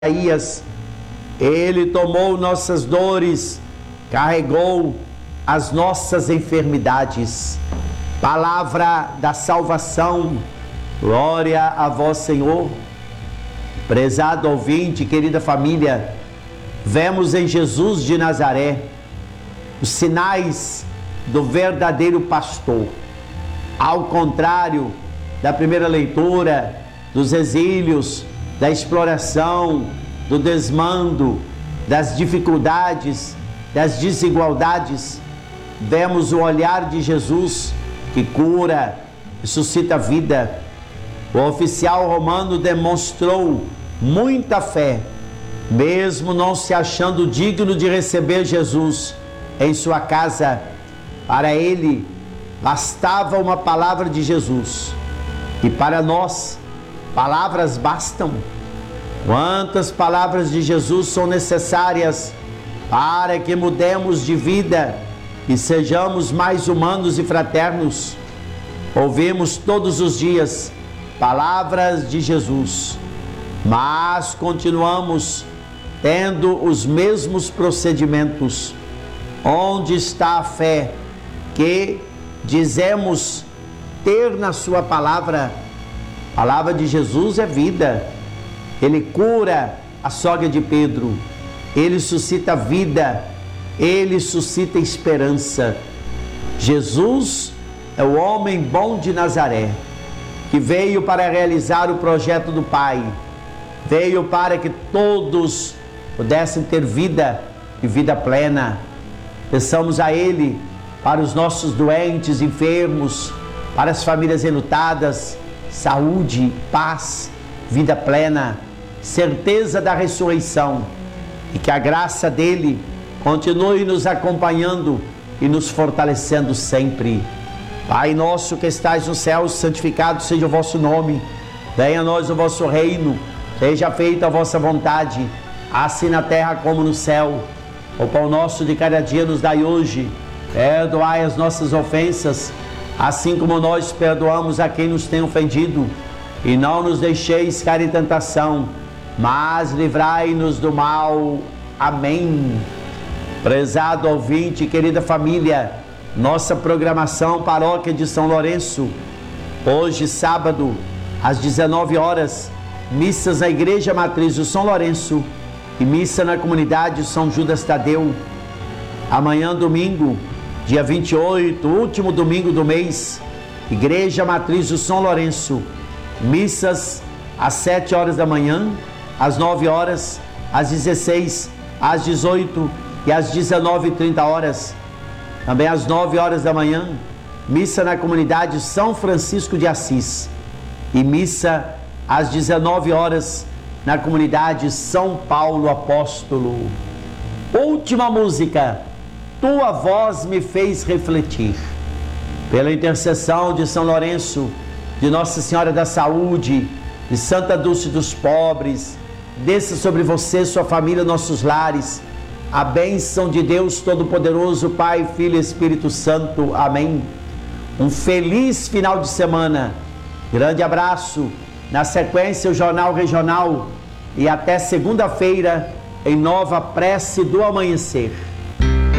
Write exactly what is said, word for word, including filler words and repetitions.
Isaías, ele tomou nossas dores, carregou as nossas enfermidades. Palavra da salvação, glória a vós, Senhor. Prezado ouvinte, querida família, vemos em Jesus de Nazaré os sinais do verdadeiro pastor. Ao contrário da primeira leitura, dos exílios, da exploração, do desmando, das dificuldades, das desigualdades, vemos o olhar de Jesus que cura, que suscita vida. O oficial romano demonstrou muita fé, mesmo não se achando digno de receber Jesus em sua casa. Para ele, bastava uma palavra de Jesus. E para nós, palavras bastam. Quantas palavras de Jesus são necessárias para que mudemos de vida e sejamos mais humanos e fraternos? Ouvimos todos os dias palavras de Jesus, mas continuamos tendo os mesmos procedimentos. Onde está a fé que dizemos ter na sua palavra? A palavra de Jesus é vida. Ele cura a sogra de Pedro, ele suscita vida, ele suscita esperança. Jesus é o homem bom de Nazaré, que veio para realizar o projeto do Pai, veio para que todos pudessem ter vida e vida plena. Peçamos a Ele para os nossos doentes, enfermos, para as famílias enlutadas, saúde, paz, vida plena, certeza da ressurreição, e que a graça dele continue nos acompanhando e nos fortalecendo sempre. Pai nosso que estais no céu, santificado seja o vosso nome, venha a nós o vosso reino, seja feita a vossa vontade, assim na terra como no céu. O pão nosso de cada dia nos dai hoje, perdoai as nossas ofensas, assim como nós perdoamos a quem nos tem ofendido, e não nos deixeis cair em tentação, mas livrai-nos do mal. Amém. Prezado ouvinte, querida família, nossa programação Paróquia de São Lourenço, hoje sábado, às dezenove horas, missas na Igreja Matriz do São Lourenço e missa na comunidade São Judas Tadeu. Amanhã, domingo, dia vinte e oito, último domingo do mês, Igreja Matriz do São Lourenço, missas às sete horas da manhã, às nove horas, às dezesseis, às dezoito e às dezenove e trinta horas. Também às nove horas da manhã, missa na comunidade São Francisco de Assis e missa às dezenove horas na comunidade São Paulo Apóstolo. Última música, Tua Voz Me Fez Refletir. Pela intercessão de São Lourenço, de Nossa Senhora da Saúde, de Santa Dulce dos Pobres, desça sobre você, sua família, nossos lares, a bênção de Deus Todo-Poderoso, Pai, Filho e Espírito Santo. Amém. Um feliz final de semana. Grande abraço. Na sequência, o Jornal Regional. E até segunda-feira, em nova prece do amanhecer.